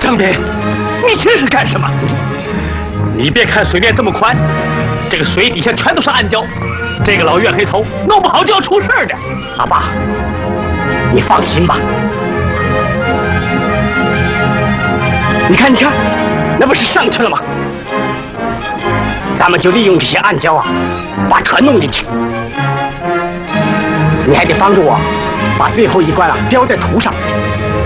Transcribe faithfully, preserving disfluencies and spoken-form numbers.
张斌，你这是干什么？你别看水面这么宽，这个水底下全都是暗礁，这个老月黑头弄不好就要出事儿的。阿爸，你放心吧。你看，你看，那不是上去了吗？咱们就利用这些暗礁啊，把船弄进去。你还得帮助我，把最后一关啊标在图上，